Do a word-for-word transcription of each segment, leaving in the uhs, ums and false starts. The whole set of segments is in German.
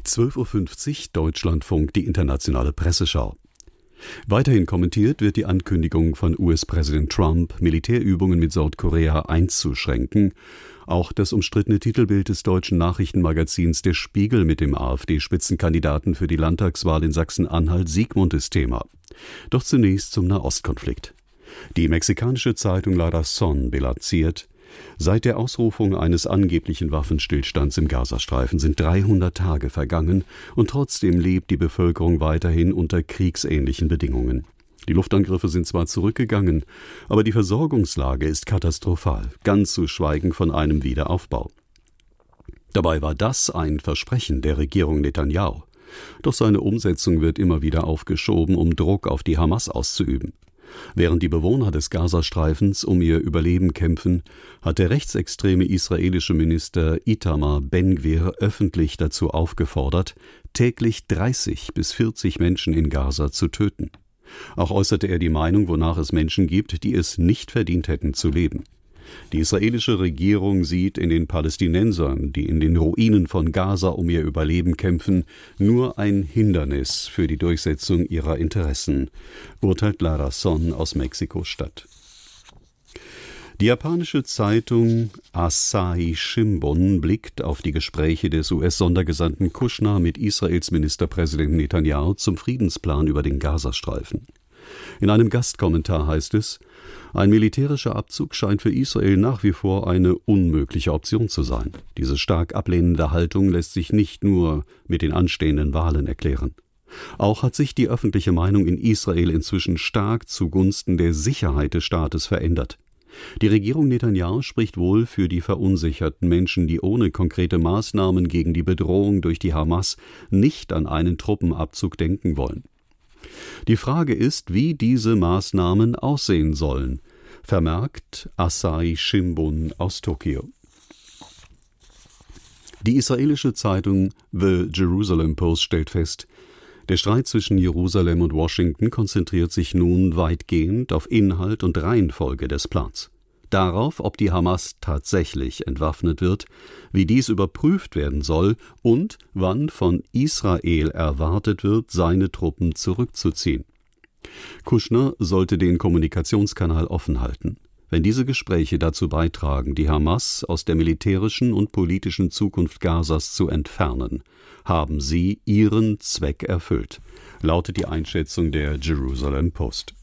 zwölf Uhr fünfzig Deutschlandfunk, die internationale Presseschau. Weiterhin kommentiert wird die Ankündigung von U S-Präsident Trump, Militärübungen mit Südkorea einzuschränken. Auch das umstrittene Titelbild des deutschen Nachrichtenmagazins Der Spiegel mit dem AfD-Spitzenkandidaten für die Landtagswahl in Sachsen-Anhalt Sigmund ist Thema. Doch zunächst zum Nahostkonflikt. Die mexikanische Zeitung La Razón bilanziert: Seit der Ausrufung eines angeblichen Waffenstillstands im Gazastreifen sind dreihundert Tage vergangen und trotzdem lebt die Bevölkerung weiterhin unter kriegsähnlichen Bedingungen. Die Luftangriffe sind zwar zurückgegangen, aber die Versorgungslage ist katastrophal, ganz zu schweigen von einem Wiederaufbau. Dabei war das ein Versprechen der Regierung Netanyahu. Doch seine Umsetzung wird immer wieder aufgeschoben, um Druck auf die Hamas auszuüben. Während die Bewohner des Gazastreifens um ihr Überleben kämpfen, hat der rechtsextreme israelische Minister Itamar Ben-Gvir öffentlich dazu aufgefordert, täglich dreißig bis vierzig Menschen in Gaza zu töten. Auch äußerte er die Meinung, wonach es Menschen gibt, die es nicht verdient hätten zu leben. Die israelische Regierung sieht in den Palästinensern, die in den Ruinen von Gaza um ihr Überleben kämpfen, nur ein Hindernis für die Durchsetzung ihrer Interessen, urteilt La Razón aus Mexiko-Stadt. Die japanische Zeitung Asahi Shimbun blickt auf die Gespräche des U S-Sondergesandten Kushner mit Israels Ministerpräsident Netanyahu zum Friedensplan über den Gazastreifen. In einem Gastkommentar heißt es: Ein militärischer Abzug scheint für Israel nach wie vor eine unmögliche Option zu sein. Diese stark ablehnende Haltung lässt sich nicht nur mit den anstehenden Wahlen erklären. Auch hat sich die öffentliche Meinung in Israel inzwischen stark zugunsten der Sicherheit des Staates verändert. Die Regierung Netanyahu spricht wohl für die verunsicherten Menschen, die ohne konkrete Maßnahmen gegen die Bedrohung durch die Hamas nicht an einen Truppenabzug denken wollen. Die Frage ist, wie diese Maßnahmen aussehen sollen, vermerkt Asahi Shimbun aus Tokio. Die israelische Zeitung The Jerusalem Post stellt fest, der Streit zwischen Jerusalem und Washington konzentriert sich nun weitgehend auf Inhalt und Reihenfolge des Plans. Darauf, ob die Hamas tatsächlich entwaffnet wird, wie dies überprüft werden soll und wann von Israel erwartet wird, seine Truppen zurückzuziehen. Kushner sollte den Kommunikationskanal offen halten. Wenn diese Gespräche dazu beitragen, die Hamas aus der militärischen und politischen Zukunft Gazas zu entfernen, haben sie ihren Zweck erfüllt, lautet die Einschätzung der Jerusalem Post.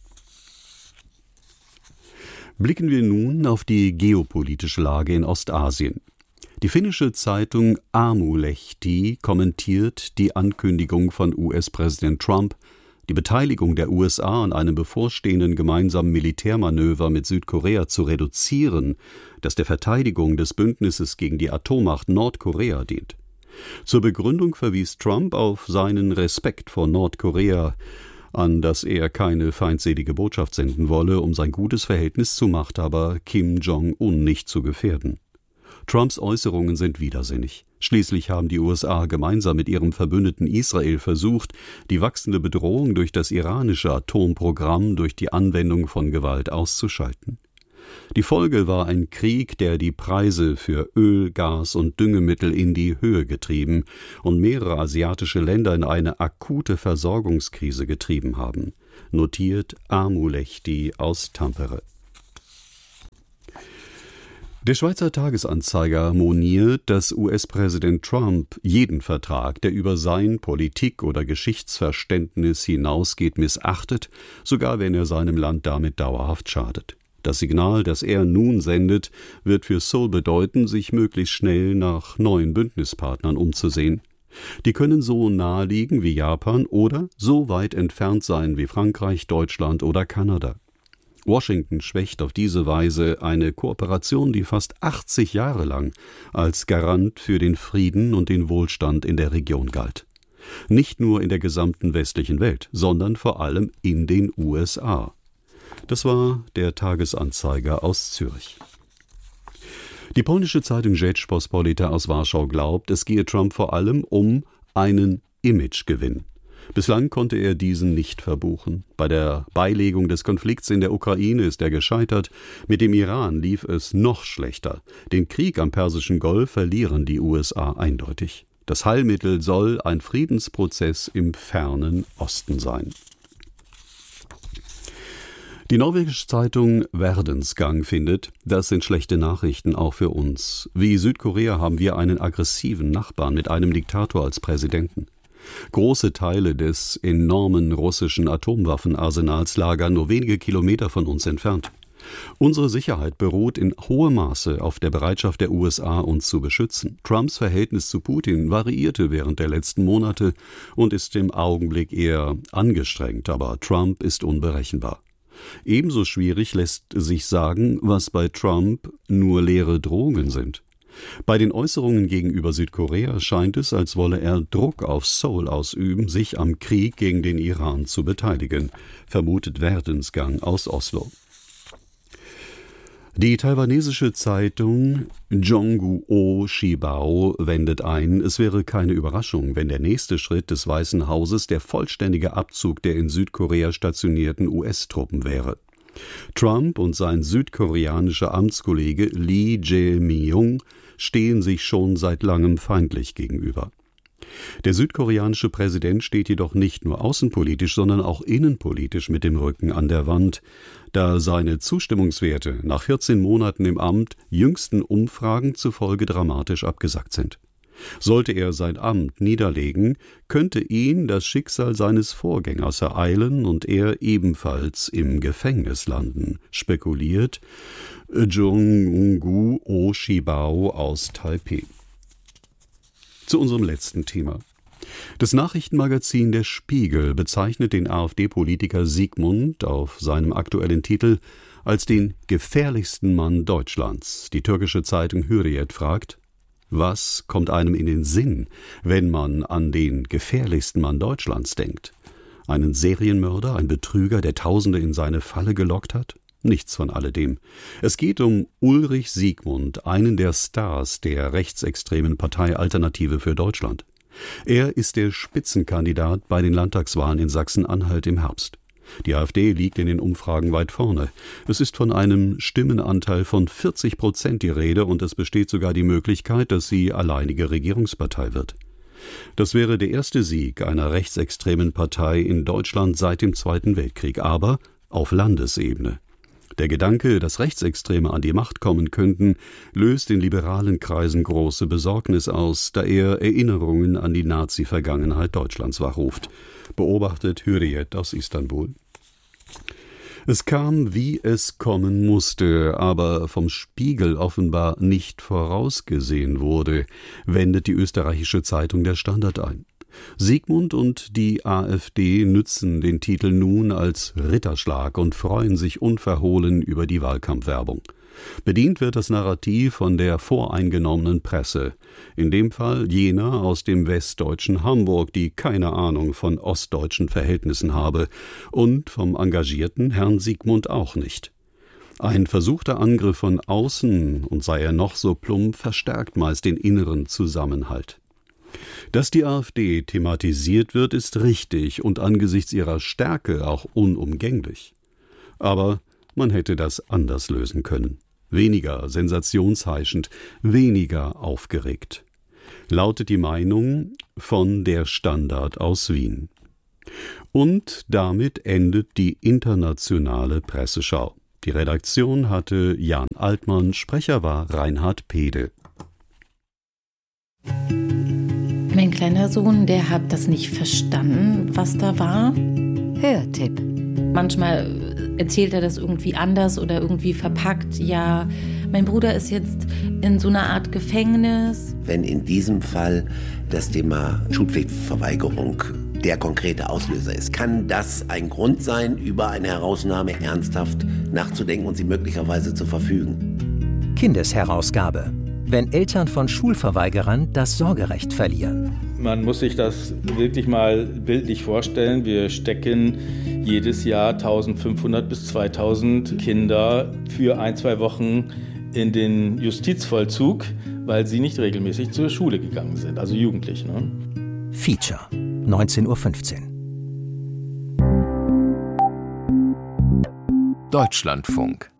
Blicken wir nun auf die geopolitische Lage in Ostasien. Die finnische Zeitung Aamulehti kommentiert die Ankündigung von U S-Präsident Trump, die Beteiligung der U S A an einem bevorstehenden gemeinsamen Militärmanöver mit Südkorea zu reduzieren, das der Verteidigung des Bündnisses gegen die Atommacht Nordkorea dient. Zur Begründung verwies Trump auf seinen Respekt vor Nordkorea, an das er keine feindselige Botschaft senden wolle, um sein gutes Verhältnis zu Machthaber Kim Jong-un nicht zu gefährden. Trumps Äußerungen sind widersinnig. Schließlich haben die U S A gemeinsam mit ihrem Verbündeten Israel versucht, die wachsende Bedrohung durch das iranische Atomprogramm durch die Anwendung von Gewalt auszuschalten. Die Folge war ein Krieg, der die Preise für Öl, Gas und Düngemittel in die Höhe getrieben und mehrere asiatische Länder in eine akute Versorgungskrise getrieben haben, notiert Aamulehti aus Tampere. Der Schweizer Tagesanzeiger moniert, dass U S-Präsident Trump jeden Vertrag, der über sein Politik- oder Geschichtsverständnis hinausgeht, missachtet, sogar wenn er seinem Land damit dauerhaft schadet. Das Signal, das er nun sendet, wird für Seoul bedeuten, sich möglichst schnell nach neuen Bündnispartnern umzusehen. Die können so nahe liegen wie Japan oder so weit entfernt sein wie Frankreich, Deutschland oder Kanada. Washington schwächt auf diese Weise eine Kooperation, die fast achtzig Jahre lang als Garant für den Frieden und den Wohlstand in der Region galt. Nicht nur in der gesamten westlichen Welt, sondern vor allem in den U S A. Das war der Tagesanzeiger aus Zürich. Die polnische Zeitung Rzeczpospolita aus Warschau glaubt, es gehe Trump vor allem um einen Imagegewinn. Bislang konnte er diesen nicht verbuchen. Bei der Beilegung des Konflikts in der Ukraine ist er gescheitert. Mit dem Iran lief es noch schlechter. Den Krieg am Persischen Golf verlieren die U S A eindeutig. Das Heilmittel soll ein Friedensprozess im fernen Osten sein. Die norwegische Zeitung Verdensgang findet, das sind schlechte Nachrichten auch für uns. Wie Südkorea haben wir einen aggressiven Nachbarn mit einem Diktator als Präsidenten. Große Teile des enormen russischen Atomwaffenarsenals lagern nur wenige Kilometer von uns entfernt. Unsere Sicherheit beruht in hohem Maße auf der Bereitschaft der U S A, uns zu beschützen. Trumps Verhältnis zu Putin variierte während der letzten Monate und ist im Augenblick eher angestrengt, aber Trump ist unberechenbar. Ebenso schwierig lässt sich sagen, was bei Trump nur leere Drohungen sind. Bei den Äußerungen gegenüber Südkorea scheint es, als wolle er Druck auf Seoul ausüben, sich am Krieg gegen den Iran zu beteiligen, vermutet Verdensgang aus Oslo. Die taiwanesische Zeitung Jongguo Shibao wendet ein, es wäre keine Überraschung, wenn der nächste Schritt des Weißen Hauses der vollständige Abzug der in Südkorea stationierten U S-Truppen wäre. Trump und sein südkoreanischer Amtskollege Lee Jae-myung stehen sich schon seit langem feindlich gegenüber. Der südkoreanische Präsident steht jedoch nicht nur außenpolitisch, sondern auch innenpolitisch mit dem Rücken an der Wand, da seine Zustimmungswerte nach vierzehn Monaten im Amt jüngsten Umfragen zufolge dramatisch abgesackt sind. Sollte er sein Amt niederlegen, könnte ihn das Schicksal seines Vorgängers ereilen und er ebenfalls im Gefängnis landen, spekuliert Jongguo Shibao aus Taipeh. Zu unserem letzten Thema. Das Nachrichtenmagazin Der Spiegel bezeichnet den AfD-Politiker Sigmund auf seinem aktuellen Titel als den gefährlichsten Mann Deutschlands. Die türkische Zeitung Hürriyet fragt: Was kommt einem in den Sinn, wenn man an den gefährlichsten Mann Deutschlands denkt? Einen Serienmörder, ein Betrüger, der Tausende in seine Falle gelockt hat? Nichts von alledem. Es geht um Ulrich Sigmund, einen der Stars der rechtsextremen Partei Alternative für Deutschland. Er ist der Spitzenkandidat bei den Landtagswahlen in Sachsen-Anhalt im Herbst. Die AfD liegt in den Umfragen weit vorne. Es ist von einem Stimmenanteil von vierzig Prozent die Rede und es besteht sogar die Möglichkeit, dass sie alleinige Regierungspartei wird. Das wäre der erste Sieg einer rechtsextremen Partei in Deutschland seit dem Zweiten Weltkrieg, aber auf Landesebene. Der Gedanke, dass Rechtsextreme an die Macht kommen könnten, löst in liberalen Kreisen große Besorgnis aus, da er Erinnerungen an die Nazi-Vergangenheit Deutschlands wachruft, beobachtet Hürriyet aus Istanbul. Es kam, wie es kommen musste, aber vom Spiegel offenbar nicht vorausgesehen wurde, wendet die österreichische Zeitung Der Standard ein. Sigmund und die AfD nützen den Titel nun als Ritterschlag und freuen sich unverhohlen über die Wahlkampfwerbung. Bedient wird das Narrativ von der voreingenommenen Presse, in dem Fall jener aus dem westdeutschen Hamburg, die keine Ahnung von ostdeutschen Verhältnissen habe, und vom engagierten Herrn Sigmund auch nicht. Ein versuchter Angriff von außen, und sei er noch so plump, verstärkt meist den inneren Zusammenhalt. Dass die AfD thematisiert wird, ist richtig und angesichts ihrer Stärke auch unumgänglich. Aber man hätte das anders lösen können. Weniger sensationsheischend, weniger aufgeregt. Lautet die Meinung von Der Standard aus Wien. Und damit endet die internationale Presseschau. Die Redaktion hatte Jan Altmann, Sprecher war Reinhard Pede. Mein kleiner Sohn, der hat das nicht verstanden, was da war. Hörtipp. Manchmal erzählt er das irgendwie anders oder irgendwie verpackt. Ja, mein Bruder ist jetzt in so einer Art Gefängnis. Wenn in diesem Fall das Thema Schulpflichtverweigerung der konkrete Auslöser ist, kann das ein Grund sein, über eine Herausnahme ernsthaft nachzudenken und sie möglicherweise zu verfügen. Kindesherausgabe. Wenn Eltern von Schulverweigerern das Sorgerecht verlieren. Man muss sich das wirklich mal bildlich vorstellen. Wir stecken jedes Jahr eintausendfünfhundert bis zweitausend Kinder für ein, zwei Wochen in den Justizvollzug, weil sie nicht regelmäßig zur Schule gegangen sind, also Jugendliche. Ne? Feature, neunzehn Uhr fünfzehn. Deutschlandfunk.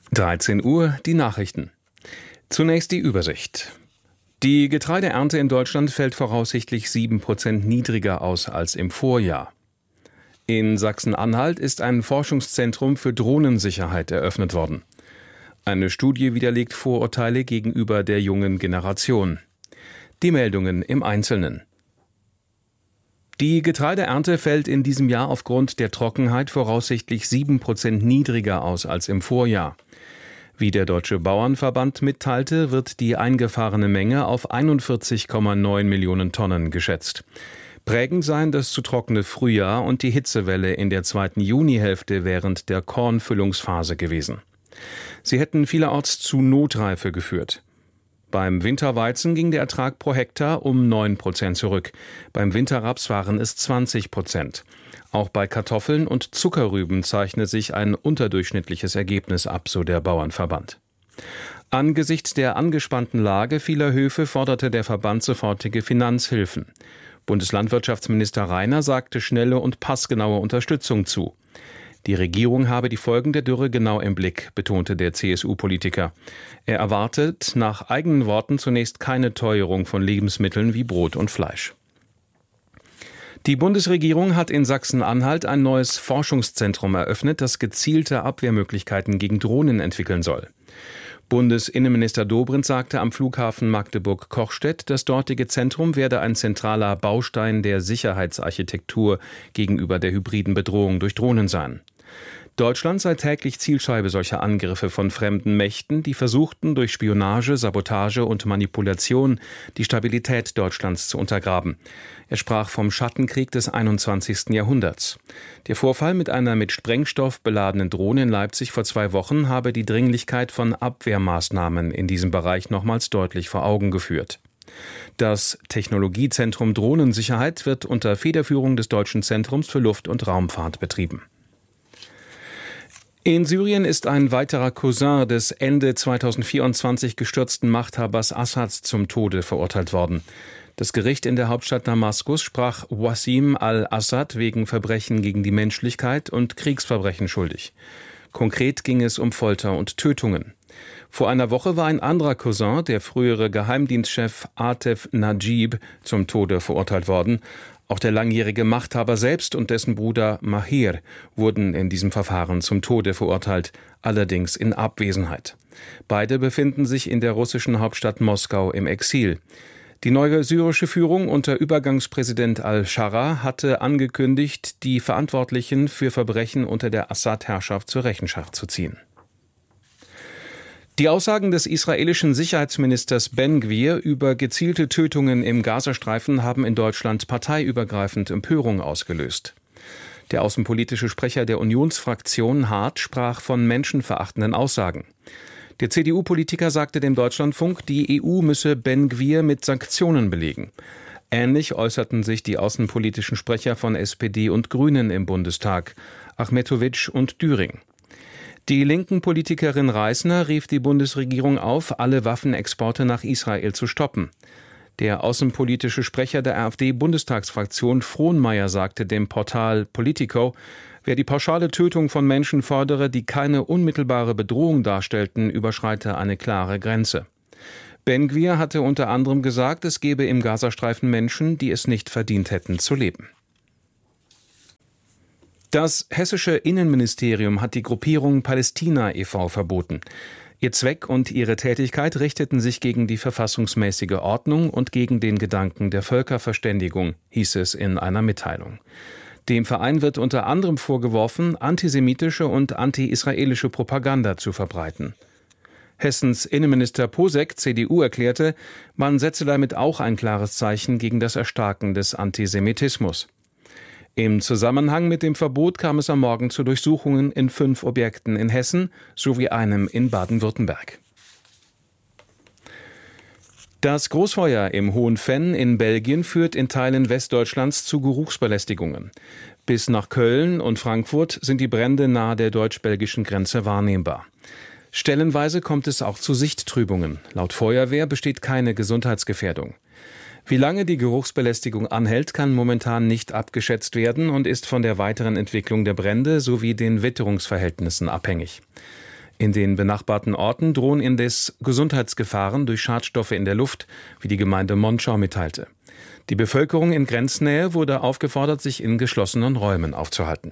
dreizehn Uhr, die Nachrichten. Zunächst die Übersicht. Die Getreideernte in Deutschland fällt voraussichtlich sieben Prozent niedriger aus als im Vorjahr. In Sachsen-Anhalt ist ein Forschungszentrum für Drohnensicherheit eröffnet worden. Eine Studie widerlegt Vorurteile gegenüber der jungen Generation. Die Meldungen im Einzelnen. Die Getreideernte fällt in diesem Jahr aufgrund der Trockenheit voraussichtlich sieben Prozent niedriger aus als im Vorjahr. Wie der Deutsche Bauernverband mitteilte, wird die eingefahrene Menge auf einundvierzig Komma neun Millionen Tonnen geschätzt. Prägend seien das zu trockene Frühjahr und die Hitzewelle in der zweiten Junihälfte während der Kornfüllungsphase gewesen. Sie hätten vielerorts zu Notreife geführt. Beim Winterweizen ging der Ertrag pro Hektar um neun Prozent zurück. Beim Winterraps waren es zwanzig Prozent. Auch bei Kartoffeln und Zuckerrüben zeichnet sich ein unterdurchschnittliches Ergebnis ab, so der Bauernverband. Angesichts der angespannten Lage vieler Höfe forderte der Verband sofortige Finanzhilfen. Bundeslandwirtschaftsminister Rainer sagte schnelle und passgenaue Unterstützung zu. Die Regierung habe die Folgen der Dürre genau im Blick, betonte der C S U-Politiker. Er erwartet nach eigenen Worten zunächst keine Teuerung von Lebensmitteln wie Brot und Fleisch. Die Bundesregierung hat in Sachsen-Anhalt ein neues Forschungszentrum eröffnet, das gezielte Abwehrmöglichkeiten gegen Drohnen entwickeln soll. Bundesinnenminister Dobrindt sagte am Flughafen Magdeburg-Kochstedt, das dortige Zentrum werde ein zentraler Baustein der Sicherheitsarchitektur gegenüber der hybriden Bedrohung durch Drohnen sein. Deutschland sei täglich Zielscheibe solcher Angriffe von fremden Mächten, die versuchten, durch Spionage, Sabotage und Manipulation die Stabilität Deutschlands zu untergraben. Er sprach vom Schattenkrieg des einundzwanzigsten Jahrhunderts. Der Vorfall mit einer mit Sprengstoff beladenen Drohne in Leipzig vor zwei Wochen habe die Dringlichkeit von Abwehrmaßnahmen in diesem Bereich nochmals deutlich vor Augen geführt. Das Technologiezentrum Drohnensicherheit wird unter Federführung des Deutschen Zentrums für Luft- und Raumfahrt betrieben. In Syrien ist ein weiterer Cousin des Ende zweitausendvierundzwanzig gestürzten Machthabers Assad zum Tode verurteilt worden. Das Gericht in der Hauptstadt Damaskus sprach Wassim al-Assad wegen Verbrechen gegen die Menschlichkeit und Kriegsverbrechen schuldig. Konkret ging es um Folter und Tötungen. Vor einer Woche war ein anderer Cousin, der frühere Geheimdienstchef Atef Najib, zum Tode verurteilt worden. Auch der langjährige Machthaber selbst und dessen Bruder Mahir wurden in diesem Verfahren zum Tode verurteilt, allerdings in Abwesenheit. Beide befinden sich in der russischen Hauptstadt Moskau im Exil. Die neue syrische Führung unter Übergangspräsident al-Shara hatte angekündigt, die Verantwortlichen für Verbrechen unter der Assad-Herrschaft zur Rechenschaft zu ziehen. Die Aussagen des israelischen Sicherheitsministers Ben Gvir über gezielte Tötungen im Gazastreifen haben in Deutschland parteiübergreifend Empörung ausgelöst. Der außenpolitische Sprecher der Unionsfraktion Hart sprach von menschenverachtenden Aussagen. Der C D U-Politiker sagte dem Deutschlandfunk, die E U müsse Ben Gvir mit Sanktionen belegen. Ähnlich äußerten sich die außenpolitischen Sprecher von S P D und Grünen im Bundestag, Achmetowitsch und Düring. Die linken Politikerin Reisner rief die Bundesregierung auf, alle Waffenexporte nach Israel zu stoppen. Der außenpolitische Sprecher der AfD-Bundestagsfraktion Frohnmeier sagte dem Portal Politico, wer die pauschale Tötung von Menschen fordere, die keine unmittelbare Bedrohung darstellten, überschreite eine klare Grenze. Ben Gvir hatte unter anderem gesagt, es gebe im Gazastreifen Menschen, die es nicht verdient hätten zu leben. Das hessische Innenministerium hat die Gruppierung Palästina e V verboten. Ihr Zweck und ihre Tätigkeit richteten sich gegen die verfassungsmäßige Ordnung und gegen den Gedanken der Völkerverständigung, hieß es in einer Mitteilung. Dem Verein wird unter anderem vorgeworfen, antisemitische und anti-israelische Propaganda zu verbreiten. Hessens Innenminister Posek, C D U, erklärte, man setze damit auch ein klares Zeichen gegen das Erstarken des Antisemitismus. Im Zusammenhang mit dem Verbot kam es am Morgen zu Durchsuchungen in fünf Objekten in Hessen sowie einem in Baden-Württemberg. Das Großfeuer im Hohen Venn in Belgien führt in Teilen Westdeutschlands zu Geruchsbelästigungen. Bis nach Köln und Frankfurt sind die Brände nahe der deutsch-belgischen Grenze wahrnehmbar. Stellenweise kommt es auch zu Sichttrübungen. Laut Feuerwehr besteht keine Gesundheitsgefährdung. Wie lange die Geruchsbelästigung anhält, kann momentan nicht abgeschätzt werden und ist von der weiteren Entwicklung der Brände sowie den Witterungsverhältnissen abhängig. In den benachbarten Orten drohen indes Gesundheitsgefahren durch Schadstoffe in der Luft, wie die Gemeinde Monschau mitteilte. Die Bevölkerung in Grenznähe wurde aufgefordert, sich in geschlossenen Räumen aufzuhalten.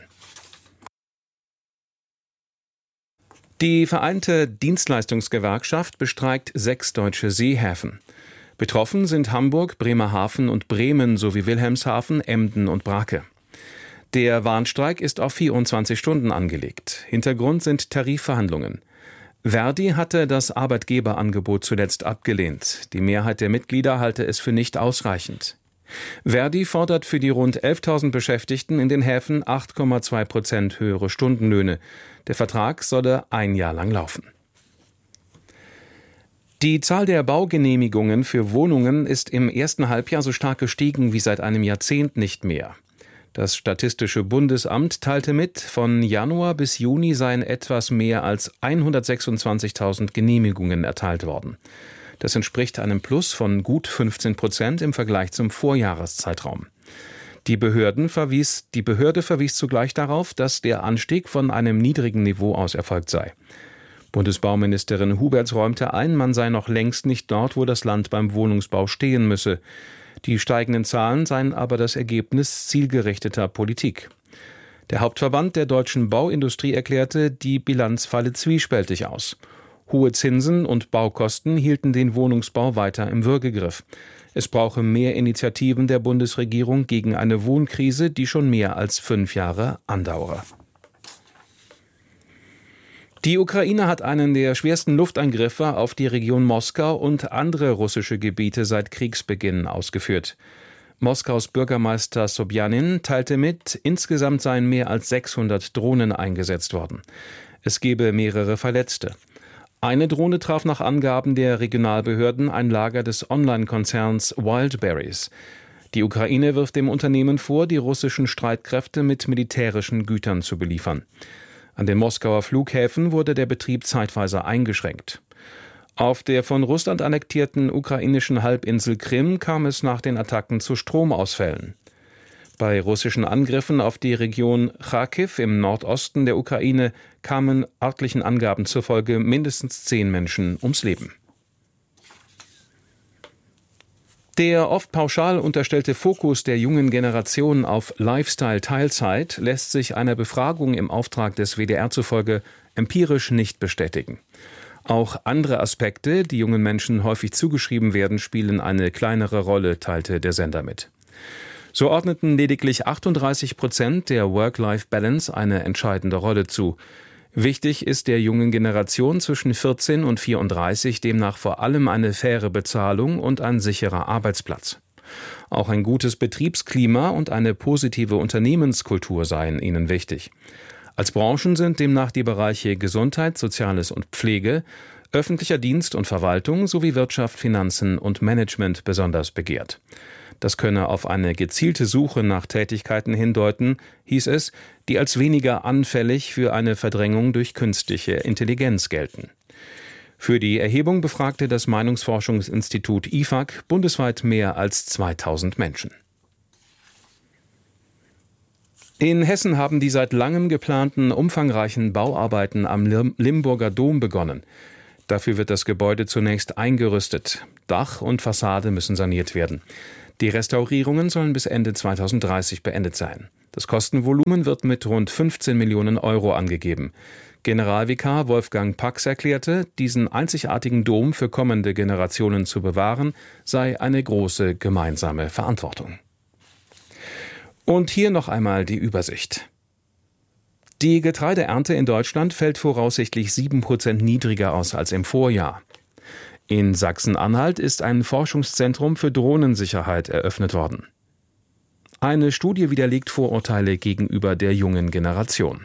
Die Vereinte Dienstleistungsgewerkschaft bestreikt sechs deutsche Seehäfen. Betroffen sind Hamburg, Bremerhaven und Bremen sowie Wilhelmshaven, Emden und Brake. Der Warnstreik ist auf vierundzwanzig Stunden angelegt. Hintergrund sind Tarifverhandlungen. Verdi hatte das Arbeitgeberangebot zuletzt abgelehnt. Die Mehrheit der Mitglieder halte es für nicht ausreichend. Verdi fordert für die rund elftausend Beschäftigten in den Häfen acht Komma zwei Prozent höhere Stundenlöhne. Der Vertrag solle ein Jahr lang laufen. Die Zahl der Baugenehmigungen für Wohnungen ist im ersten Halbjahr so stark gestiegen wie seit einem Jahrzehnt nicht mehr. Das Statistische Bundesamt teilte mit, von Januar bis Juni seien etwas mehr als hundertsechsundzwanzigtausend Genehmigungen erteilt worden. Das entspricht einem Plus von gut fünfzehn Prozent im Vergleich zum Vorjahreszeitraum. Die, Behörden verwies, die Behörde verwies zugleich darauf, dass der Anstieg von einem niedrigen Niveau aus erfolgt sei. Bundesbauministerin Huberts räumte ein, man sei noch längst nicht dort, wo das Land beim Wohnungsbau stehen müsse. Die steigenden Zahlen seien aber das Ergebnis zielgerichteter Politik. Der Hauptverband der deutschen Bauindustrie erklärte, die Bilanz falle zwiespältig aus. Hohe Zinsen und Baukosten hielten den Wohnungsbau weiter im Würgegriff. Es brauche mehr Initiativen der Bundesregierung gegen eine Wohnkrise, die schon mehr als fünf Jahre andauere. Die Ukraine hat einen der schwersten Luftangriffe auf die Region Moskau und andere russische Gebiete seit Kriegsbeginn ausgeführt. Moskaus Bürgermeister Sobjanin teilte mit, insgesamt seien mehr als sechshundert Drohnen eingesetzt worden. Es gebe mehrere Verletzte. Eine Drohne traf nach Angaben der Regionalbehörden ein Lager des Online-Konzerns Wildberries. Die Ukraine wirft dem Unternehmen vor, die russischen Streitkräfte mit militärischen Gütern zu beliefern. An den Moskauer Flughäfen wurde der Betrieb zeitweise eingeschränkt. Auf der von Russland annektierten ukrainischen Halbinsel Krim kam es nach den Attacken zu Stromausfällen. Bei russischen Angriffen auf die Region Charkiw im Nordosten der Ukraine kamen örtlichen Angaben zufolge mindestens zehn Menschen ums Leben. Der oft pauschal unterstellte Fokus der jungen Generation auf Lifestyle-Teilzeit lässt sich einer Befragung im Auftrag des W D R zufolge empirisch nicht bestätigen. Auch andere Aspekte, die jungen Menschen häufig zugeschrieben werden, spielen eine kleinere Rolle, teilte der Sender mit. So ordneten lediglich achtunddreißig Prozent der Work-Life-Balance eine entscheidende Rolle zu. Wichtig ist der jungen Generation zwischen vierzehn und vierunddreißig demnach vor allem eine faire Bezahlung und ein sicherer Arbeitsplatz. Auch ein gutes Betriebsklima und eine positive Unternehmenskultur seien ihnen wichtig. Als Branchen sind demnach die Bereiche Gesundheit, Soziales und Pflege, öffentlicher Dienst und Verwaltung sowie Wirtschaft, Finanzen und Management besonders begehrt. Das könne auf eine gezielte Suche nach Tätigkeiten hindeuten, hieß es, die als weniger anfällig für eine Verdrängung durch künstliche Intelligenz gelten. Für die Erhebung befragte das Meinungsforschungsinstitut I F A K bundesweit mehr als zweitausend Menschen. In Hessen haben die seit langem geplanten umfangreichen Bauarbeiten am Limburger Dom begonnen. Dafür wird das Gebäude zunächst eingerüstet. Dach und Fassade müssen saniert werden. Die Restaurierungen sollen bis Ende zweitausenddreißig beendet sein. Das Kostenvolumen wird mit rund fünfzehn Millionen Euro angegeben. Generalvikar Wolfgang Pax erklärte, diesen einzigartigen Dom für kommende Generationen zu bewahren, sei eine große gemeinsame Verantwortung. Und hier noch einmal die Übersicht. Die Getreideernte in Deutschland fällt voraussichtlich sieben Prozent niedriger aus als im Vorjahr. In Sachsen-Anhalt ist ein Forschungszentrum für Drohnensicherheit eröffnet worden. Eine Studie widerlegt Vorurteile gegenüber der jungen Generation.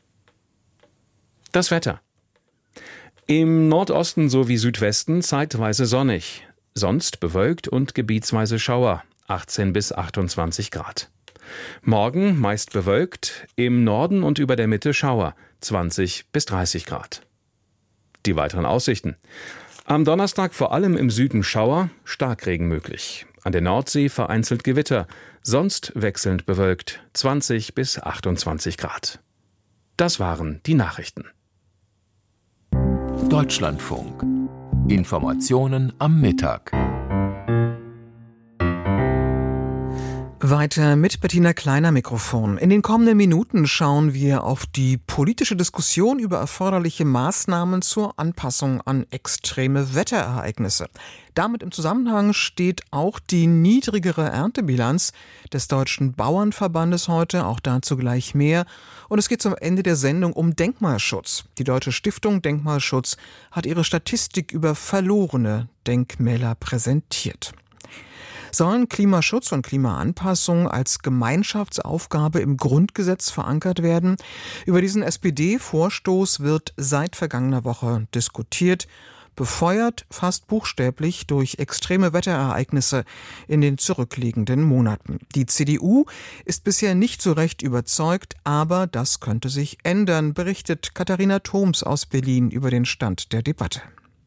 Das Wetter. Im Nordosten sowie Südwesten zeitweise sonnig, sonst bewölkt und gebietsweise Schauer, achtzehn bis achtundzwanzig Grad. Morgen meist bewölkt, im Norden und über der Mitte Schauer, zwanzig bis dreißig Grad. Die weiteren Aussichten. Am Donnerstag vor allem im Süden Schauer, Starkregen möglich. An der Nordsee vereinzelt Gewitter, sonst wechselnd bewölkt, zwanzig bis achtundzwanzig Grad. Das waren die Nachrichten. Deutschlandfunk. Informationen am Mittag. Weiter mit Bettina Kleiner Mikrofon. In den kommenden Minuten schauen wir auf die politische Diskussion über erforderliche Maßnahmen zur Anpassung an extreme Wetterereignisse. Damit im Zusammenhang steht auch die niedrigere Erntebilanz des Deutschen Bauernverbandes heute, auch dazu gleich mehr. Und es geht zum Ende der Sendung um Denkmalschutz. Die Deutsche Stiftung Denkmalschutz hat ihre Statistik über verlorene Denkmäler präsentiert. Sollen Klimaschutz und Klimaanpassung als Gemeinschaftsaufgabe im Grundgesetz verankert werden? Über diesen S P D-Vorstoß wird seit vergangener Woche diskutiert, befeuert fast buchstäblich durch extreme Wetterereignisse in den zurückliegenden Monaten. Die C D U ist bisher nicht so recht überzeugt, aber das könnte sich ändern, berichtet Katharina Thoms aus Berlin über den Stand der Debatte.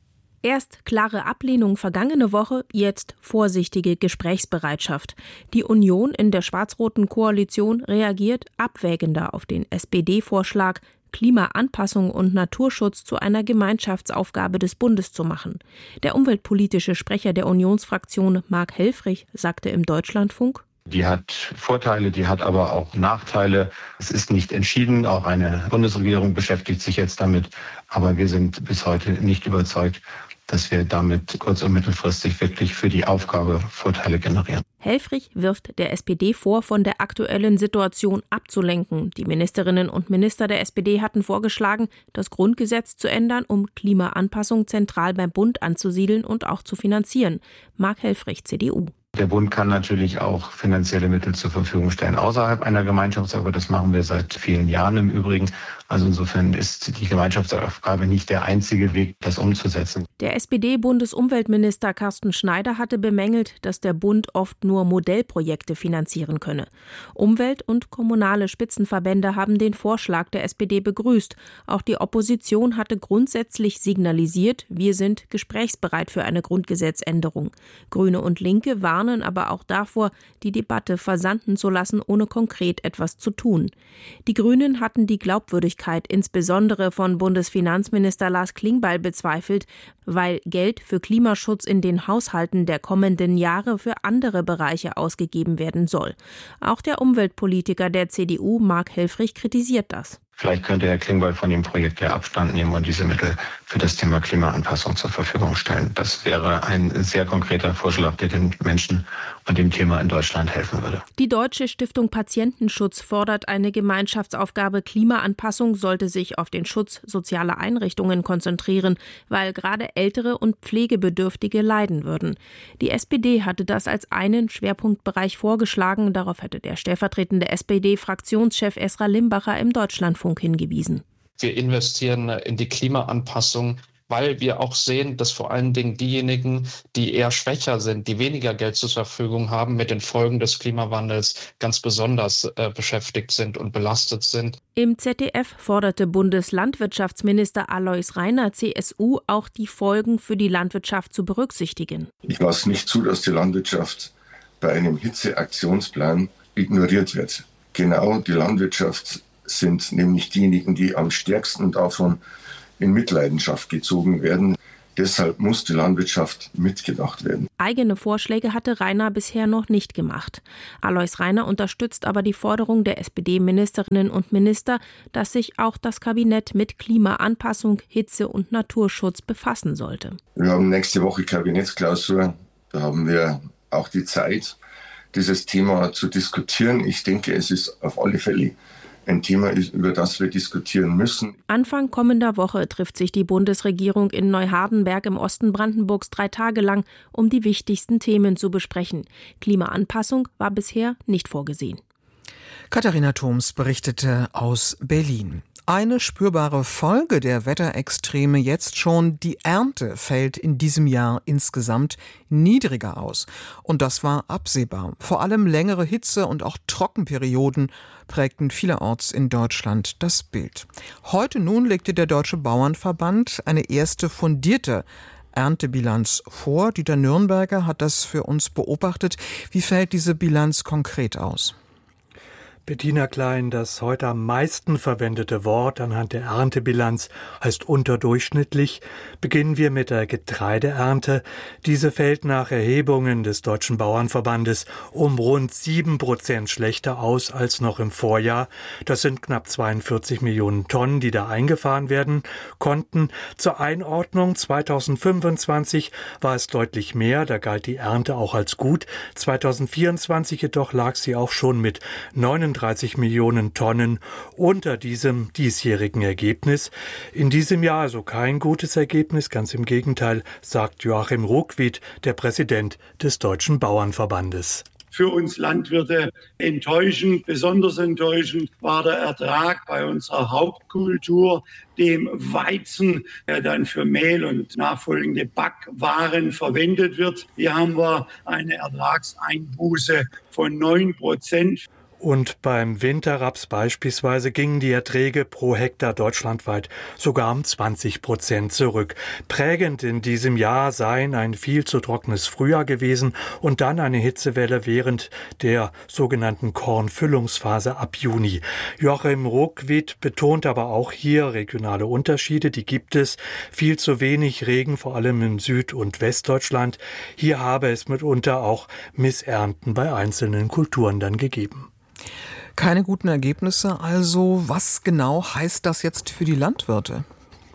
Erst klare Ablehnung vergangene Woche, jetzt vorsichtige Gesprächsbereitschaft. Die Union in der schwarz-roten Koalition reagiert abwägender auf den S P D-Vorschlag, Klimaanpassung und Naturschutz zu einer Gemeinschaftsaufgabe des Bundes zu machen. Der umweltpolitische Sprecher der Unionsfraktion, Marc Helfrich, sagte im Deutschlandfunk: Die hat Vorteile, die hat aber auch Nachteile. Es ist nicht entschieden. Auch eine Bundesregierung beschäftigt sich jetzt damit. Aber wir sind bis heute nicht überzeugt, dass wir damit kurz- und mittelfristig wirklich für die Aufgabe Vorteile generieren. Helfrich wirft der S P D vor, von der aktuellen Situation abzulenken. Die Ministerinnen und Minister der S P D hatten vorgeschlagen, das Grundgesetz zu ändern, um Klimaanpassung zentral beim Bund anzusiedeln und auch zu finanzieren. Marc Helfrich, C D U. Der Bund kann natürlich auch finanzielle Mittel zur Verfügung stellen außerhalb einer Gemeinschaftsaufgabe. Das machen wir seit vielen Jahren im Übrigen. Also insofern ist die Gemeinschaftsaufgabe nicht der einzige Weg, das umzusetzen. Der S P D-Bundesumweltminister Carsten Schneider hatte bemängelt, dass der Bund oft nur Modellprojekte finanzieren könne. Umwelt- und kommunale Spitzenverbände haben den Vorschlag der S P D begrüßt. Auch die Opposition hatte grundsätzlich signalisiert, wir sind gesprächsbereit für eine Grundgesetzänderung. Grüne und Linke waren aber auch davor, die Debatte versanden zu lassen, ohne konkret etwas zu tun. Die Grünen hatten die Glaubwürdigkeit insbesondere von Bundesfinanzminister Lars Klingbeil bezweifelt, weil Geld für Klimaschutz in den Haushalten der kommenden Jahre für andere Bereiche ausgegeben werden soll. Auch der Umweltpolitiker der C D U, Marc Helfrich, kritisiert das. Vielleicht könnte Herr Klingbeil von dem Projekt ja Abstand nehmen und diese Mittel für das Thema Klimaanpassung zur Verfügung stellen. Das wäre ein sehr konkreter Vorschlag, der den Menschen und dem Thema in Deutschland helfen würde. Die Deutsche Stiftung Patientenschutz fordert, eine Gemeinschaftsaufgabe Klimaanpassung sollte sich auf den Schutz sozialer Einrichtungen konzentrieren, weil gerade ältere und Pflegebedürftige leiden würden. Die S P D hatte das als einen Schwerpunktbereich vorgeschlagen. Darauf hatte der stellvertretende S P D-Fraktionschef Esra Limbacher im Deutschlandfunk hingewiesen. Wir investieren in die Klimaanpassung, weil wir auch sehen, dass vor allen Dingen diejenigen, die eher schwächer sind, die weniger Geld zur Verfügung haben, mit den Folgen des Klimawandels ganz besonders äh, beschäftigt sind und belastet sind. Im Z D F forderte Bundeslandwirtschaftsminister Alois Rainer, C S U, auch die Folgen für die Landwirtschaft zu berücksichtigen. Ich lasse nicht zu, dass die Landwirtschaft bei einem Hitzeaktionsplan ignoriert wird. Genau die Landwirtschaft sind nämlich diejenigen, die am stärksten davon in Mitleidenschaft gezogen werden. Deshalb muss die Landwirtschaft mitgedacht werden. Eigene Vorschläge hatte Rainer bisher noch nicht gemacht. Alois Rainer unterstützt aber die Forderung der S P D-Ministerinnen und Minister, dass sich auch das Kabinett mit Klimaanpassung, Hitze- und Naturschutz befassen sollte. Wir haben nächste Woche Kabinettsklausur. Da haben wir auch die Zeit, dieses Thema zu diskutieren. Ich denke, es ist auf alle Fälle ein Thema, über das wir diskutieren müssen. Anfang kommender Woche trifft sich die Bundesregierung in Neuhardenberg im Osten Brandenburgs drei Tage lang, um die wichtigsten Themen zu besprechen. Klimaanpassung war bisher nicht vorgesehen. Katharina Thoms berichtete aus Berlin. Eine spürbare Folge der Wetterextreme jetzt schon: die Ernte fällt in diesem Jahr insgesamt niedriger aus. Und das war absehbar. Vor allem längere Hitze- und auch Trockenperioden prägten vielerorts in Deutschland das Bild. Heute nun legte der Deutsche Bauernverband eine erste fundierte Erntebilanz vor. Dieter Nürnberger hat das für uns beobachtet. Wie fällt diese Bilanz konkret aus? Bettina Klein, das heute am meisten verwendete Wort anhand der Erntebilanz heißt unterdurchschnittlich. Beginnen wir mit der Getreideernte. Diese fällt nach Erhebungen des Deutschen Bauernverbandes um rund sieben Prozent schlechter aus als noch im Vorjahr. Das sind knapp zweiundvierzig Millionen Tonnen, die da eingefahren werden konnten. Zur Einordnung, zweitausendfünfundzwanzig war es deutlich mehr, da galt die Ernte auch als gut. zweitausendvierundzwanzig jedoch lag sie auch schon mit neununddreißig Millionen Tonnen unter diesem diesjährigen Ergebnis. In diesem Jahr also kein gutes Ergebnis, ganz im Gegenteil, sagt Joachim Ruckwied, der Präsident des Deutschen Bauernverbandes. Für uns Landwirte enttäuschend, besonders enttäuschend war der Ertrag bei unserer Hauptkultur, dem Weizen, der dann für Mehl und nachfolgende Backwaren verwendet wird. Hier haben wir eine Ertragseinbuße von neun Prozent. Und beim Winterraps beispielsweise gingen die Erträge pro Hektar deutschlandweit sogar um zwanzig Prozent zurück. Prägend in diesem Jahr seien ein viel zu trockenes Frühjahr gewesen und dann eine Hitzewelle während der sogenannten Kornfüllungsphase ab Juni. Joachim Ruckwied betont aber auch hier regionale Unterschiede, die gibt es. Viel zu wenig Regen, vor allem in Süd- und Westdeutschland. Hier habe es mitunter auch Missernten bei einzelnen Kulturen dann gegeben. Keine guten Ergebnisse, also was genau heißt das jetzt für die Landwirte?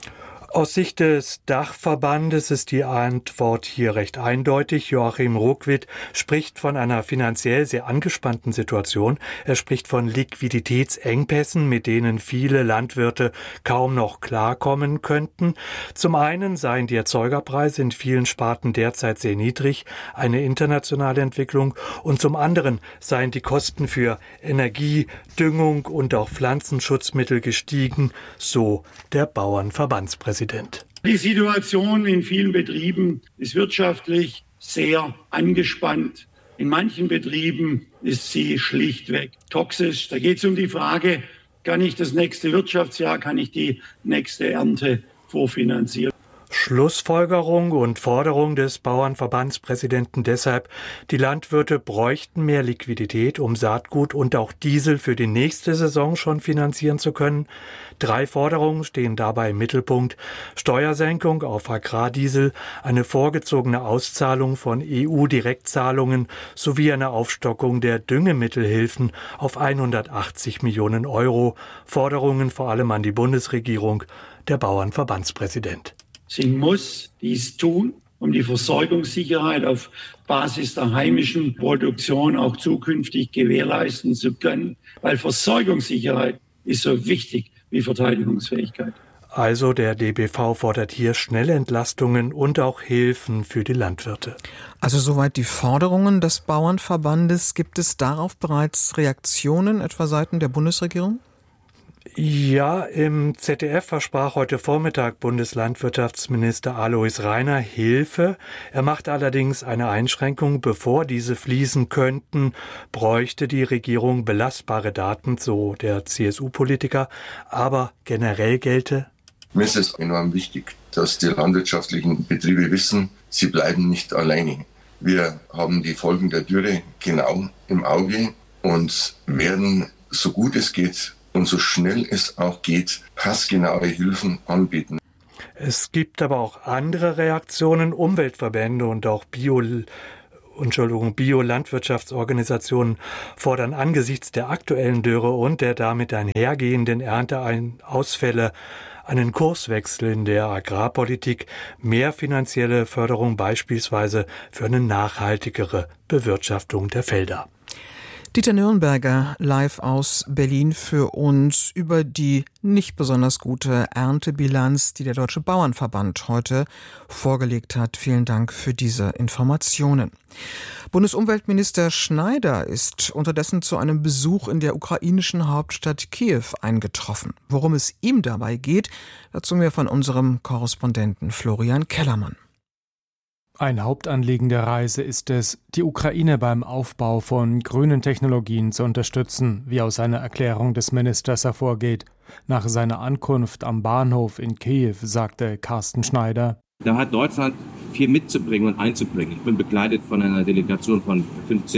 Aus Sicht des Dachverbandes ist die Antwort hier recht eindeutig. Joachim Ruckwied spricht von einer finanziell sehr angespannten Situation. Er spricht von Liquiditätsengpässen, mit denen viele Landwirte kaum noch klarkommen könnten. Zum einen seien die Erzeugerpreise in vielen Sparten derzeit sehr niedrig, eine internationale Entwicklung, und zum anderen seien die Kosten für Energie, Düngung und auch Pflanzenschutzmittel gestiegen, so der Bauernverbandspräsident. Die Situation in vielen Betrieben ist wirtschaftlich sehr angespannt. In manchen Betrieben ist sie schlichtweg toxisch. Da geht es um die Frage, kann ich das nächste Wirtschaftsjahr, kann ich die nächste Ernte vorfinanzieren? Schlussfolgerung und Forderung des Bauernverbandspräsidenten deshalb, die Landwirte bräuchten mehr Liquidität, um Saatgut und auch Diesel für die nächste Saison schon finanzieren zu können. Drei Forderungen stehen dabei im Mittelpunkt: Steuersenkung auf Agrardiesel, eine vorgezogene Auszahlung von E U-Direktzahlungen sowie eine Aufstockung der Düngemittelhilfen auf hundertachtzig Millionen Euro. Forderungen vor allem an die Bundesregierung, der Bauernverbandspräsident. Sie muss dies tun, um die Versorgungssicherheit auf Basis der heimischen Produktion auch zukünftig gewährleisten zu können, weil Versorgungssicherheit ist so wichtig wie Verteidigungsfähigkeit. Also der D B V fordert hier schnelle Entlastungen und auch Hilfen für die Landwirte. Also soweit die Forderungen des Bauernverbandes. Gibt es darauf bereits Reaktionen, etwa seitens der Bundesregierung? Ja, im Z D F versprach heute Vormittag Bundeslandwirtschaftsminister Alois Rainer Hilfe. Er macht allerdings eine Einschränkung: Bevor diese fließen könnten, bräuchte die Regierung belastbare Daten, so der C S U-Politiker. Aber generell gelte: Mir ist es enorm wichtig, dass die landwirtschaftlichen Betriebe wissen, sie bleiben nicht alleine. Wir haben die Folgen der Dürre genau im Auge und werden, so gut es geht und so schnell es auch geht, passgenaue Hilfen anbieten. Es gibt aber auch andere Reaktionen. Umweltverbände und auch Bio, Entschuldigung, Bio-Landwirtschaftsorganisationen fordern angesichts der aktuellen Dürre und der damit einhergehenden Ernteausfälle einen Kurswechsel in der Agrarpolitik, mehr finanzielle Förderung beispielsweise für eine nachhaltigere Bewirtschaftung der Felder. Dieter Nürnberger live aus Berlin für uns über die nicht besonders gute Erntebilanz, die der Deutsche Bauernverband heute vorgelegt hat. Vielen Dank für diese Informationen. Bundesumweltminister Schneider ist unterdessen zu einem Besuch in der ukrainischen Hauptstadt Kiew eingetroffen. Worum es ihm dabei geht, dazu mehr von unserem Korrespondenten Florian Kellermann. Ein Hauptanliegen der Reise ist es, die Ukraine beim Aufbau von grünen Technologien zu unterstützen, wie aus einer Erklärung des Ministers hervorgeht. Nach seiner Ankunft am Bahnhof in Kiew sagte Carsten Schneider: Da hat Deutschland viel mitzubringen und einzubringen. Ich bin begleitet von einer Delegation von fünfzehn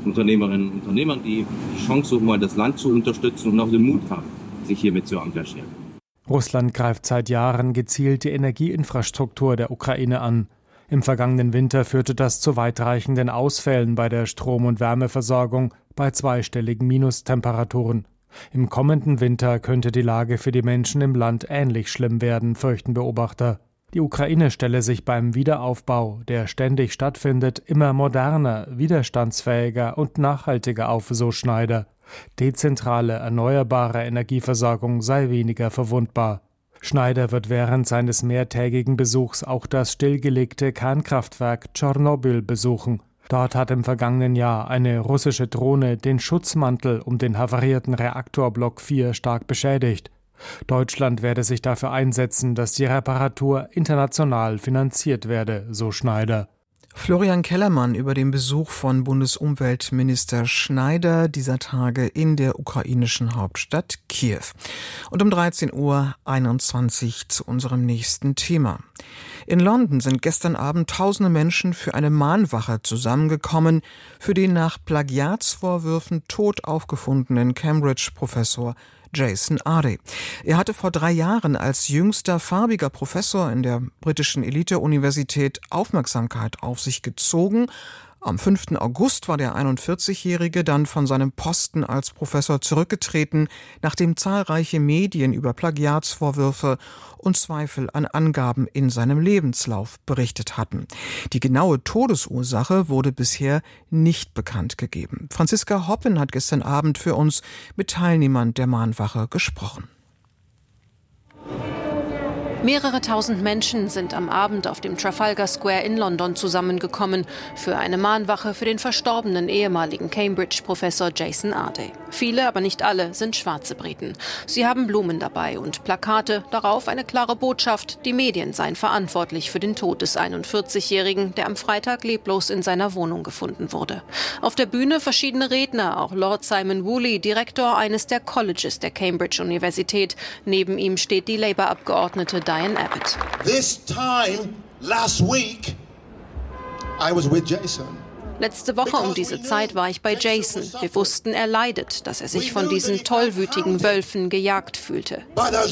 Unternehmerinnen und Unternehmern, die die Chance suchen wollen, das Land zu unterstützen und auch den Mut haben, sich hiermit zu engagieren. Russland greift seit Jahren gezielt die Energieinfrastruktur der Ukraine an. Im vergangenen Winter führte das zu weitreichenden Ausfällen bei der Strom- und Wärmeversorgung bei zweistelligen Minustemperaturen. Im kommenden Winter könnte die Lage für die Menschen im Land ähnlich schlimm werden, fürchten Beobachter. Die Ukraine stelle sich beim Wiederaufbau, der ständig stattfindet, immer moderner, widerstandsfähiger und nachhaltiger auf, so Schneider. Dezentrale, erneuerbare Energieversorgung sei weniger verwundbar. Schneider wird während seines mehrtägigen Besuchs auch das stillgelegte Kernkraftwerk Tschernobyl besuchen. Dort hat im vergangenen Jahr eine russische Drohne den Schutzmantel um den havarierten Reaktorblock vier stark beschädigt. Deutschland werde sich dafür einsetzen, dass die Reparatur international finanziert werde, so Schneider. Florian Kellermann über den Besuch von Bundesumweltminister Schneider dieser Tage in der ukrainischen Hauptstadt Kiew. Und um dreizehn Uhr einundzwanzig zu unserem nächsten Thema. In London sind gestern Abend tausende Menschen für eine Mahnwache zusammengekommen für den nach Plagiatsvorwürfen tot aufgefundenen Cambridge-Professor Jason Ardey. Er hatte vor drei Jahren als jüngster farbiger Professor in der britischen Elite-Universität Aufmerksamkeit auf sich gezogen. Am fünften August war der einundvierzigjährige dann von seinem Posten als Professor zurückgetreten, nachdem zahlreiche Medien über Plagiatsvorwürfe und Zweifel an Angaben in seinem Lebenslauf berichtet hatten. Die genaue Todesursache wurde bisher nicht bekannt gegeben. Franziska Hoppen hat gestern Abend für uns mit Teilnehmern der Mahnwache gesprochen. Mehrere tausend Menschen sind am Abend auf dem Trafalgar Square in London zusammengekommen für eine Mahnwache für den verstorbenen ehemaligen Cambridge-Professor Jason Ardey. Viele, aber nicht alle, sind schwarze Briten. Sie haben Blumen dabei und Plakate, darauf eine klare Botschaft, die Medien seien verantwortlich für den Tod des einundvierzigjährigen, der am Freitag leblos in seiner Wohnung gefunden wurde. Auf der Bühne verschiedene Redner, auch Lord Simon Woolley, Direktor eines der Colleges der Cambridge-Universität. Neben ihm steht die Labour-Abgeordnete Diane Abbott. This time last week I was with Jason. Letzte Woche um diese Zeit war ich bei Jason. Wir wussten, er leidet, dass er sich von diesen tollwütigen Wölfen gejagt fühlte.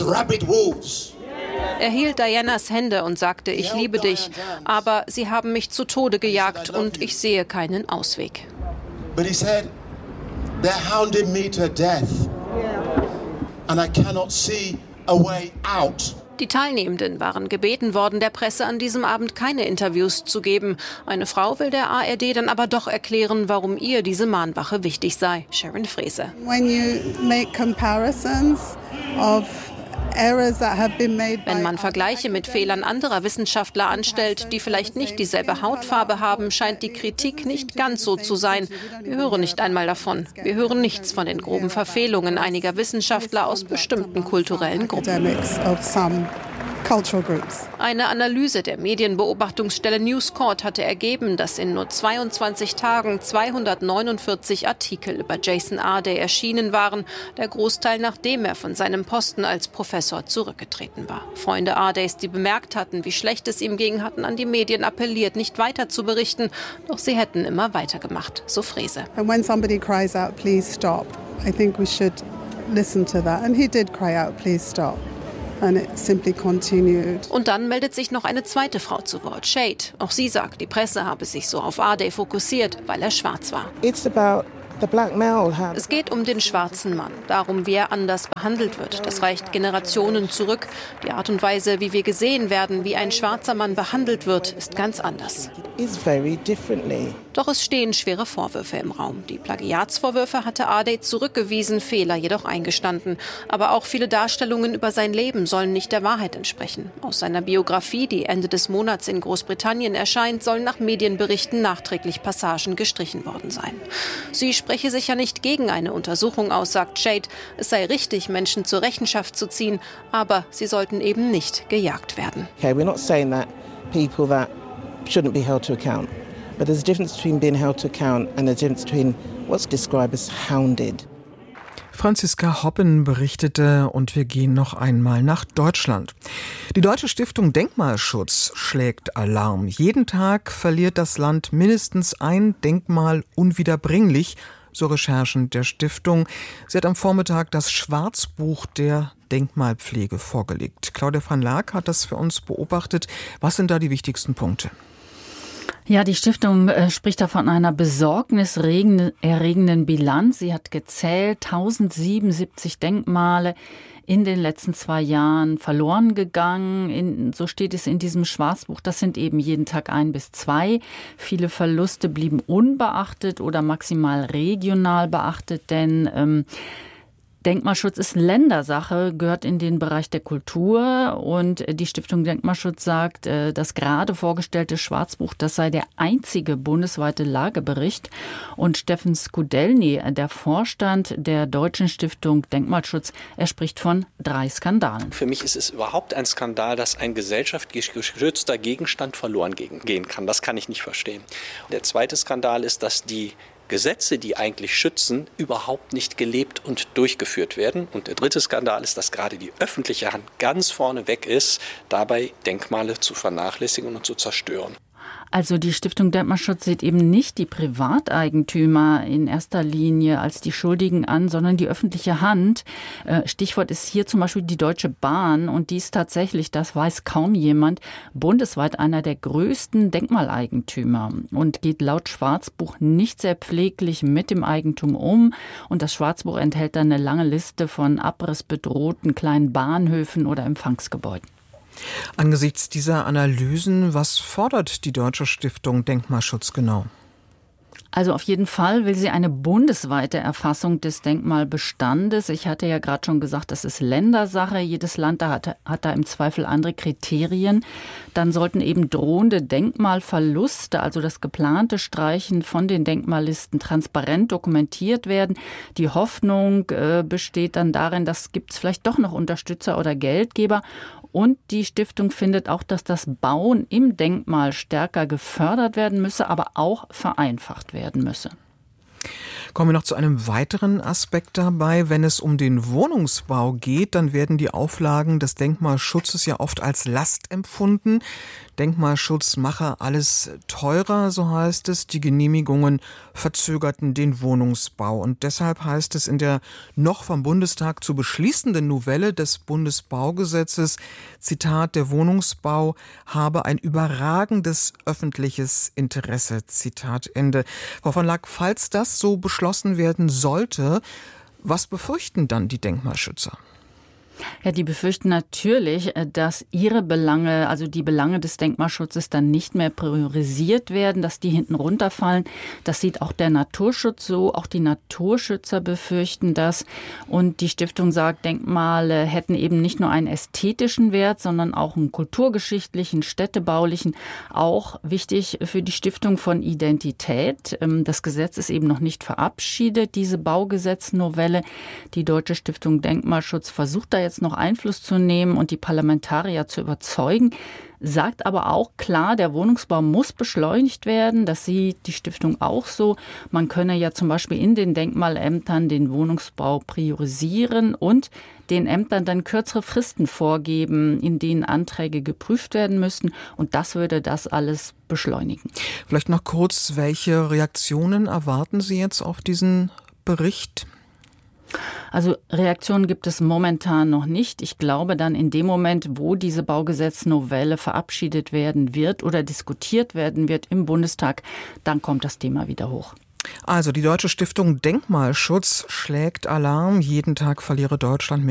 Er hielt Dianas Hände und sagte, ich liebe dich, aber sie haben mich zu Tode gejagt und ich sehe keinen Ausweg. But he said, they're hounding me to death and I cannot see a way out. Die Teilnehmenden waren gebeten worden, der Presse an diesem Abend keine Interviews zu geben. Eine Frau will der A R D dann aber doch erklären, warum ihr diese Mahnwache wichtig sei. Sharon Frese. When you make comparisons of Wenn man Vergleiche mit Fehlern anderer Wissenschaftler anstellt, die vielleicht nicht dieselbe Hautfarbe haben, scheint die Kritik nicht ganz so zu sein. Wir hören nicht einmal davon. Wir hören nichts von den groben Verfehlungen einiger Wissenschaftler aus bestimmten kulturellen Gruppen. Eine Analyse der Medienbeobachtungsstelle News Corp hatte ergeben, dass in nur zweiundzwanzig Tagen zweihundertneunundvierzig Artikel über Jason Ardey erschienen waren, der Großteil nachdem er von seinem Posten als Professor zurückgetreten war. Freunde Ardeys, die bemerkt hatten, wie schlecht es ihm ging, hatten an die Medien appelliert, nicht weiter zu berichten, doch sie hätten immer weitergemacht, so Frese. And when somebody cries out, please stop, I think we should listen to that. And he did cry out, please stop. And it simply continued. Und dann meldet sich noch eine zweite Frau zu Wort, Shade. Auch sie sagt, die Presse habe sich so auf Ardey fokussiert, weil er schwarz war. It's about the black male. Es geht um den schwarzen Mann, darum, wie er anders behandelt wird. Das reicht Generationen zurück. Die Art und Weise, wie wir gesehen werden, wie ein schwarzer Mann behandelt wird, ist ganz anders. It's very differently. Doch es stehen schwere Vorwürfe im Raum. Die Plagiatsvorwürfe hatte Ardey zurückgewiesen, Fehler jedoch eingestanden. Aber auch viele Darstellungen über sein Leben sollen nicht der Wahrheit entsprechen. Aus seiner Biografie, die Ende des Monats in Großbritannien erscheint, sollen nach Medienberichten nachträglich Passagen gestrichen worden sein. Sie spreche sich ja nicht gegen eine Untersuchung aus, sagt Shade. Es sei richtig, Menschen zur Rechenschaft zu ziehen, aber sie sollten eben nicht gejagt werden. Okay, we're not saying that people that shouldn't be held to account. But there's a difference between being held to account and a difference between what's described as hounded. Franziska Hoppen berichtete und wir gehen noch einmal nach Deutschland. Die Deutsche Stiftung Denkmalschutz schlägt Alarm. Jeden Tag verliert das Land mindestens ein Denkmal unwiederbringlich, so Recherchen der Stiftung. Sie hat am Vormittag das Schwarzbuch der Denkmalpflege vorgelegt. Claudia van Laak hat das für uns beobachtet. Was sind da die wichtigsten Punkte? Ja, die Stiftung äh, spricht da von einer besorgniserregenden Bilanz. Sie hat gezählt, tausendsiebenundsiebzig Denkmale in den letzten zwei Jahren verloren gegangen. In, so steht es in diesem Schwarzbuch. Das sind eben jeden Tag ein bis zwei. Viele Verluste blieben unbeachtet oder maximal regional beachtet, denn ähm, Denkmalschutz ist Ländersache, gehört in den Bereich der Kultur, und die Stiftung Denkmalschutz sagt, das gerade vorgestellte Schwarzbuch, das sei der einzige bundesweite Lagebericht. Und Steffen Skudelny, der Vorstand der Deutschen Stiftung Denkmalschutz, er spricht von drei Skandalen. Für mich ist es überhaupt ein Skandal, dass ein gesellschaftlich geschützter Gegenstand verloren gehen kann. Das kann ich nicht verstehen. Der zweite Skandal ist, dass die Gesetze, die eigentlich schützen, überhaupt nicht gelebt und durchgeführt werden. Und der dritte Skandal ist, dass gerade die öffentliche Hand ganz vorne weg ist, dabei Denkmale zu vernachlässigen und zu zerstören. Also die Stiftung Denkmalschutz sieht eben nicht die Privateigentümer in erster Linie als die Schuldigen an, sondern die öffentliche Hand. Stichwort ist hier zum Beispiel die Deutsche Bahn, und die ist tatsächlich, das weiß kaum jemand, bundesweit einer der größten Denkmaleigentümer und geht laut Schwarzbuch nicht sehr pfleglich mit dem Eigentum um. Und das Schwarzbuch enthält dann eine lange Liste von abrissbedrohten kleinen Bahnhöfen oder Empfangsgebäuden. Angesichts dieser Analysen, was fordert die Deutsche Stiftung Denkmalschutz genau? Also auf jeden Fall will sie eine bundesweite Erfassung des Denkmalbestandes. Ich hatte ja gerade schon gesagt, das ist Ländersache. Jedes Land da hat, hat da im Zweifel andere Kriterien. Dann sollten eben drohende Denkmalverluste, also das geplante Streichen von den Denkmallisten, transparent dokumentiert werden. Die Hoffnung äh, besteht dann darin, dass gibt es vielleicht doch noch Unterstützer oder Geldgeber. Und die Stiftung findet auch, dass das Bauen im Denkmal stärker gefördert werden müsse, aber auch vereinfacht werden müsse. Kommen wir noch zu einem weiteren Aspekt dabei. Wenn es um den Wohnungsbau geht, dann werden die Auflagen des Denkmalschutzes ja oft als Last empfunden. Denkmalschutz mache alles teurer, so heißt es. Die Genehmigungen verzögerten den Wohnungsbau. Und deshalb heißt es in der noch vom Bundestag zu beschließenden Novelle des Bundesbaugesetzes, Zitat, der Wohnungsbau habe ein überragendes öffentliches Interesse, Zitat Ende. Frau von Laak, falls das so beschlossen werden sollte, was befürchten dann die Denkmalschützer? Ja, die befürchten natürlich, dass ihre Belange, also die Belange des Denkmalschutzes, dann nicht mehr priorisiert werden, dass die hinten runterfallen. Das sieht auch der Naturschutz so. Auch die Naturschützer befürchten das. Und die Stiftung sagt, Denkmale hätten eben nicht nur einen ästhetischen Wert, sondern auch einen kulturgeschichtlichen, städtebaulichen. Auch wichtig für die Stiftung von Identität. Das Gesetz ist eben noch nicht verabschiedet, diese Baugesetznovelle. Die Deutsche Stiftung Denkmalschutz versucht da jetzt noch Einfluss zu nehmen und die Parlamentarier zu überzeugen, sagt aber auch klar, der Wohnungsbau muss beschleunigt werden. Das sieht die Stiftung auch so. Man könne ja zum Beispiel in den Denkmalämtern den Wohnungsbau priorisieren und den Ämtern dann kürzere Fristen vorgeben, in denen Anträge geprüft werden müssten. Und das würde das alles beschleunigen. Vielleicht noch kurz, welche Reaktionen erwarten Sie jetzt auf diesen Bericht? Also Reaktionen gibt es momentan noch nicht. Ich glaube dann in dem Moment, wo diese Baugesetznovelle verabschiedet werden wird oder diskutiert werden wird im Bundestag, dann kommt das Thema wieder hoch. Also die Deutsche Stiftung Denkmalschutz schlägt Alarm. Jeden Tag verliere Deutschland